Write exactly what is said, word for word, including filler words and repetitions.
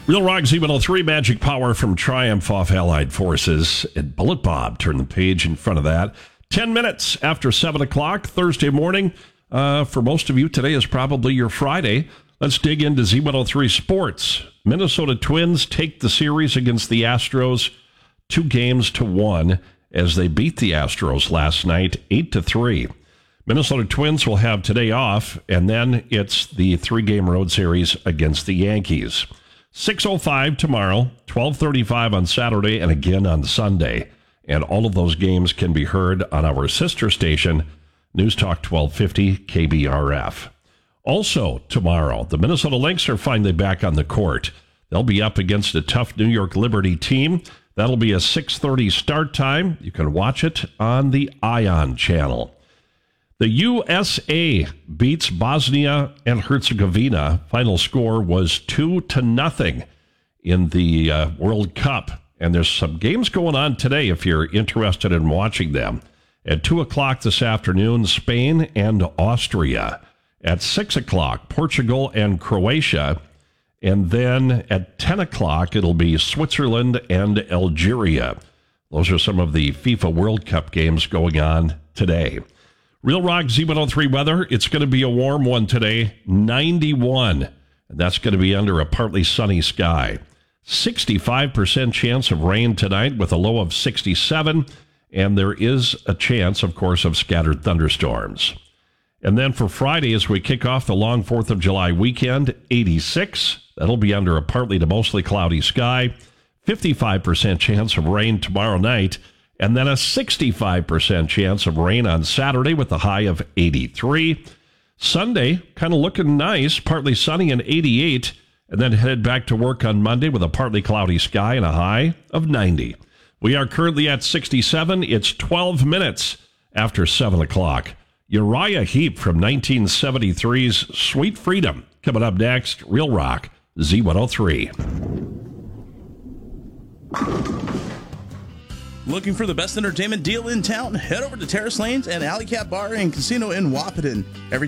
Real Rock Z one oh three, Magic Power from Triumph off Allied Forces. And Bullet Bob, turn the page in front of that. Ten minutes after seven o'clock, Thursday morning. Uh, for most of you, today is probably your Friday. Let's dig into Z one oh three Sports. Minnesota Twins take the series against the Astros two games to one as they beat the Astros last night, eight to three. Minnesota Twins will have today off, and then it's the three-game road series against the Yankees. six oh five tomorrow, twelve thirty-five on Saturday, and again on Sunday. And all of those games can be heard on our sister station, News Talk twelve fifty K B R F. Also tomorrow, the Minnesota Lynx are finally back on the court. They'll be up against a tough New York Liberty team. That'll be a six thirty start time. You can watch it on the Ion channel. The U S A beats Bosnia and Herzegovina. Final score was two to nothing in the uh, World Cup. And there's some games going on today if you're interested in watching them. At two o'clock this afternoon, Spain and Austria. At six o'clock, Portugal and Croatia. And then at ten o'clock, it'll be Switzerland and Algeria. Those are some of the FIFA World Cup games going on today. Real Rock Z one oh three weather. It's going to be a warm one today, ninety-one. And that's going to be under a partly sunny sky. sixty-five percent chance of rain tonight with a low of sixty-seven. And there is a chance, of course, of scattered thunderstorms. And then for Friday, as we kick off the long fourth of July weekend, eighty-six. That'll be under a partly to mostly cloudy sky. fifty-five percent chance of rain tomorrow night. And then a sixty-five percent chance of rain on Saturday with a high of eighty-three. Sunday, kind of looking nice, partly sunny and eighty-eight. And then headed back to work on Monday with a partly cloudy sky and a high of ninety. We are currently at sixty-seven. It's twelve minutes after seven o'clock. Uriah Heep from nineteen seventy-three's Sweet Freedom. Coming up next, Real Rock Z one oh three. Looking for the best entertainment deal in town? Head over to Terrace Lanes and Alley Cat Bar and Casino in Wahpeton. Every